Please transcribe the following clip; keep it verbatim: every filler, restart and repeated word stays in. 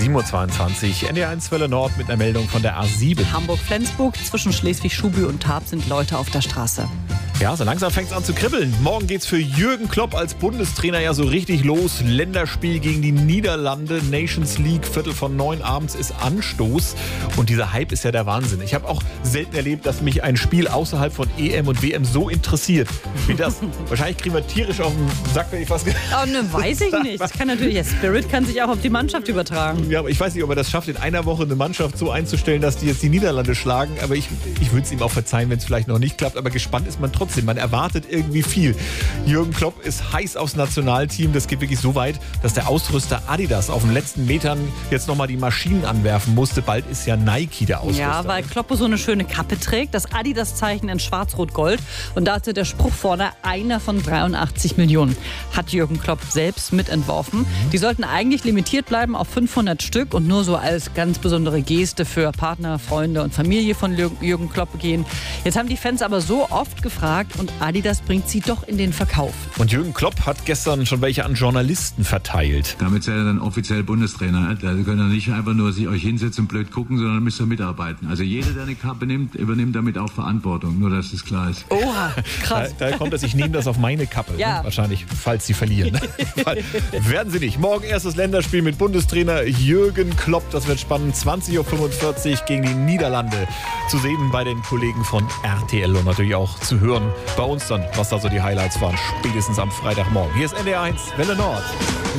sieben Uhr zweiundzwanzig, N D R eins Welle Nord mit einer Meldung von der A sieben. Hamburg-Flensburg, zwischen Schleswig-Schuby und Tarp sind Leute auf der Straße. Ja, so langsam fängt es an zu kribbeln. Morgen geht's für Jürgen Klopp als Bundestrainer ja so richtig los. Länderspiel gegen die Niederlande, Nations League, Viertel von neun abends ist Anstoß. Und dieser Hype ist ja der Wahnsinn. Ich habe auch selten erlebt, dass mich ein Spiel außerhalb von E M und W M so interessiert wie das. Wahrscheinlich kriegen wir tierisch auf den Sack, wenn ich was gesagt Oh, ne, weiß ich nicht. Das kann natürlich, der Spirit kann sich auch auf die Mannschaft übertragen. Ja, aber ich weiß nicht, ob er das schafft, in einer Woche eine Mannschaft so einzustellen, dass die jetzt die Niederlande schlagen. Aber ich, ich würde es ihm auch verzeihen, wenn es vielleicht noch nicht klappt. Aber gespannt ist man trotzdem. Man erwartet irgendwie viel. Jürgen Klopp ist heiß aufs Nationalteam. Das geht wirklich so weit, dass der Ausrüster Adidas auf den letzten Metern jetzt nochmal die Maschinen anwerfen musste. Bald ist ja Nike der Ausrüster. Ja, weil Klopp so eine schöne Kappe trägt. Das Adidas-Zeichen in schwarz-rot-gold. Und dazu der Spruch vorne, einer von dreiundachtzig Millionen. Hat Jürgen Klopp selbst mitentworfen. Mhm. Die sollten eigentlich limitiert bleiben auf fünfhundert Stück und nur so als ganz besondere Geste für Partner, Freunde und Familie von Jürgen Klopp gehen. Jetzt haben die Fans aber so oft gefragt und Adidas bringt sie doch in den Verkauf. Und Jürgen Klopp hat gestern schon welche an Journalisten verteilt. Damit seid ihr dann offiziell Bundestrainer. Da könnt ihr nicht einfach nur sich euch hinsetzen und blöd gucken, sondern müsst ihr mitarbeiten. Also jeder, der eine Kappe nimmt, übernimmt damit auch Verantwortung. Nur, dass das klar ist. Oha, krass. Da, da kommt es, ich nehme das auf meine Kappe. Ja. Ne? Wahrscheinlich, falls sie verlieren. Werden sie nicht. Morgen erstes Länderspiel mit Bundestrainer Jürgen Klopp. Das wird spannend. zwanzig Uhr fünfundvierzig gegen die Niederlande. Zu sehen bei den Kollegen von R T L und natürlich auch zu hören bei uns dann, was da so die Highlights waren. Spätestens am Freitagmorgen. Hier ist N D R eins Welle Nord.